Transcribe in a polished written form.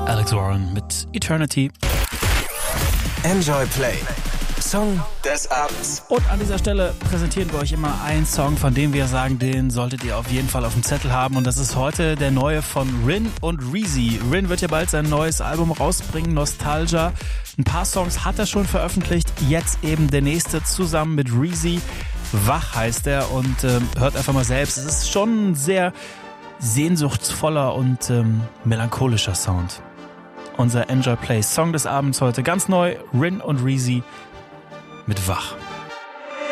Alex Warren mit Eternity. Enjoy Play. Song des Abends. Und an dieser Stelle präsentieren wir euch immer einen Song, von dem wir sagen, den solltet ihr auf jeden Fall auf dem Zettel haben. Und das ist heute der neue von Rin und Reezy. Rin wird ja bald sein neues Album rausbringen, Nostalgia. Ein paar Songs hat er schon veröffentlicht. Jetzt eben der nächste zusammen mit Reezy. Wach heißt er und hört einfach mal selbst. Es ist schon ein sehr sehnsuchtsvoller und melancholischer Sound. Unser Enjoy Play Song des Abends heute ganz neu, Rin und Reezy mit Wach.